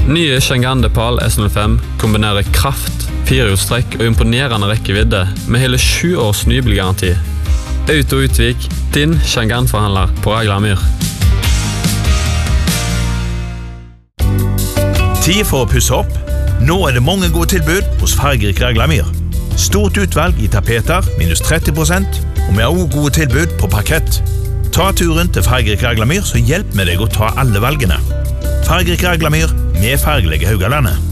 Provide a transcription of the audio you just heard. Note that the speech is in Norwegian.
Nye Chang'an Depal S05 kombinerer kraft, firehjulstrekk og imponerende rekkevidde med hele 7 års nybilgaranti. Auto Utvik, din Chang'an-forhandler på Raglamyr. Tid for å pusse opp. Nå det mange gode tilbud hos Fargerik Raglamyr. Stort utvalg i tapeter, minus 30%, og vi har også gode tilbud på parkett. Ta turen til Fargerik Raglamyr, så hjelp med deg å ta alle valgene. Fargerik Raglamyr med fargelige Haugalandet.